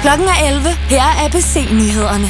Klokken er 11. Her er ABC-nyhederne.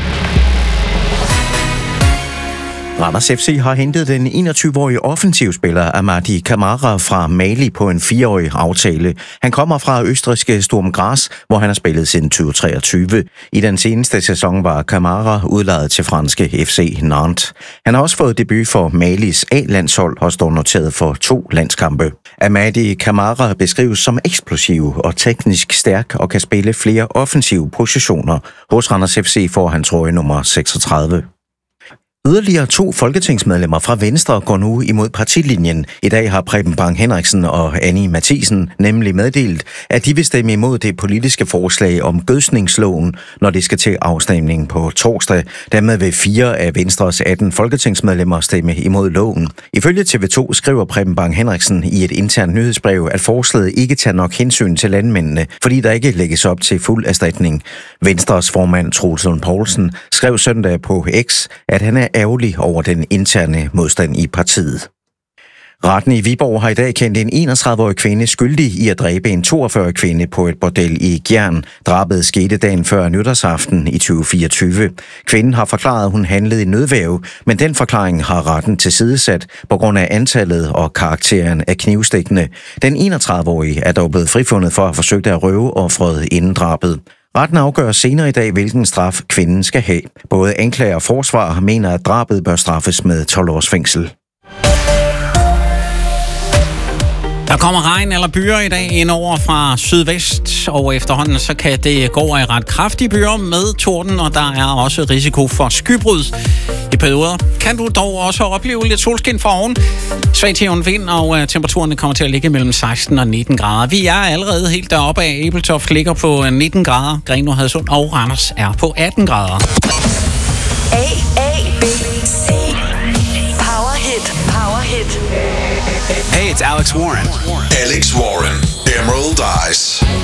Randers FC har hentet den 21-årige offensivspiller Amadi Camara fra Mali på en 4-årig aftale. Han kommer fra østrigske Sturm Graz, hvor han har spillet siden 2023. I den seneste sæson var Camara udlejet til franske FC Nantes. Han har også fået debut for Malis A-landshold og står noteret for 2 landskampe. Amadi Camara beskrives som eksplosiv og teknisk stærk og kan spille flere offensive positioner. Hos Randers FC får han trøje nummer 36. Yderligere 2 folketingsmedlemmer fra Venstre går nu imod partilinjen. I dag har Preben Bang Henriksen og Annie Matthiesen nemlig meddelt, at de vil stemme imod det politiske forslag om gødsningsloven, når det skal til afstemning på torsdag. Dermed vil 4 af Venstres 18 folketingsmedlemmer stemme imod loven. Ifølge TV2 skriver Preben Bang Henriksen i et internt nyhedsbrev, at forslaget ikke tager nok hensyn til landmændene, fordi der ikke lægges op til fuld erstatning. Venstres formand Troels Lund Poulsen skrev søndag på X, at han er ærgerlig over den interne modstand i partiet. Retten i Viborg har i dag kendt en 31-årig kvinde skyldig i at dræbe en 42-årig kvinde på et bordel i Gjern. Drabet skete dagen før nytårsaften i 2024. Kvinden har forklaret, at hun handlede i nødværge, men den forklaring har retten tilsidesat på grund af antallet og karakteren af knivstikkene. Den 31-årige er dog blevet frifundet for at have forsøgt at røve offeret inden drabet. Retten afgør senere i dag, hvilken straf kvinden skal have. Både anklager og forsvar mener, at drabet bør straffes med 12 års fængsel. Der kommer regn eller byer i dag indover fra sydvest, og efterhånden så kan det gå af ret kraftige byer med torden, og der er også risiko for skybrud. I perioder kan du dog også opleve lidt solskin for oven. Svag til vind, og temperaturerne kommer til at ligge mellem 16 og 19 grader. Vi er allerede helt deroppe af. Ebeltoft ligger på 19 grader. Grenaa, Hadsund og Randers er på 18 grader. ABC. Power hit. Hey, it's Alex Warren. Alex Warren. Emerald Eyes.